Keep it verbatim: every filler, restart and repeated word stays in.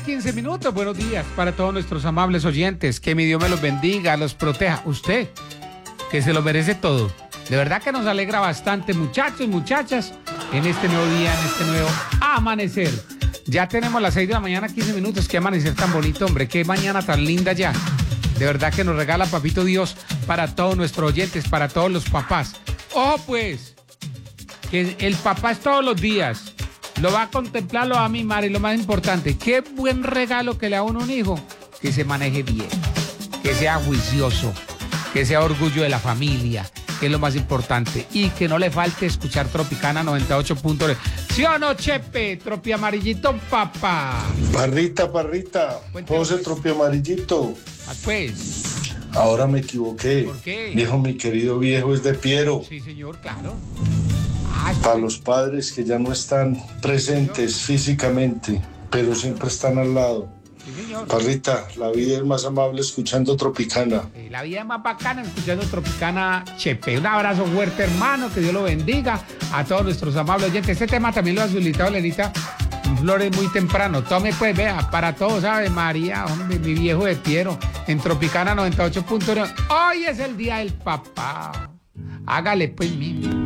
quince minutos. Buenos días para todos nuestros amables oyentes. Que mi Dios me los bendiga, los proteja. Usted, que se lo merece todo. De verdad que nos alegra bastante, muchachos y muchachas, en este nuevo día, en este nuevo amanecer. Ya tenemos las seis de la mañana, quince minutos. Qué amanecer tan bonito, hombre. Qué mañana tan linda ya. De verdad que nos regala Papito Dios para todos nuestros oyentes, para todos los papás. Ojo pues, que el papá es todos los días. Lo va a contemplar, lo va a mimar y lo más importante, qué buen regalo que le da a uno un hijo, que se maneje bien, que sea juicioso, que sea orgullo de la familia, que es lo más importante, y que no le falte escuchar Tropicana noventa y ocho punto nueve. ¿Sí o no, Chepe? Tropi amarillito, papá. Parrita, parrita, José Tropi amarillito. Ah, pues. Ahora me equivoqué. ¿Por qué? Viejo, mi querido viejo es de Piero. Sí, señor, claro. Para los padres que ya no están presentes físicamente, pero siempre están al lado. Sí, señor. Parrita, la vida es más amable escuchando Tropicana. Eh, La vida es más bacana escuchando Tropicana, Chepe. Un abrazo fuerte, hermano, que Dios lo bendiga a todos nuestros amables oyentes. Este tema también lo ha solicitado Lenita Flores muy temprano. Tome pues, vea, para todos, ¿sabe? María, hombre, mi viejo de Piero, en Tropicana noventa y ocho punto nueve. Hoy es el día del papá. Hágale pues, mi.